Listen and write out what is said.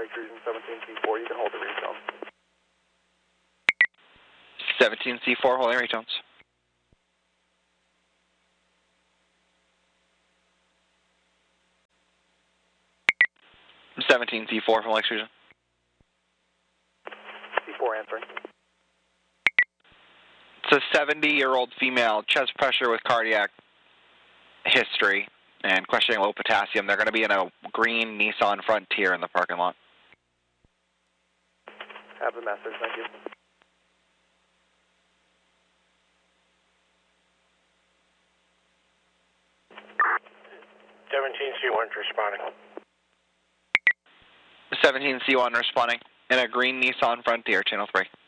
Lake Cruising 17C4, you can hold the retone. 17C4 holding retones. 17C4 from Lake Cruising. C4 answering. It's a 70-year-old female, chest pressure with cardiac history, and questioning low potassium. They're going to be in a green Nissan Frontier in the parking lot. Have the message, thank you. C1 responding. 17C1 responding in a green Nissan Frontier, channel 3.